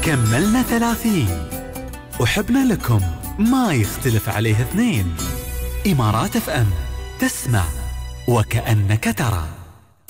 كملنا 30. وحبنا لكم ما يختلف عليه اثنين. إمارات FM، تسمع وكأنك ترى.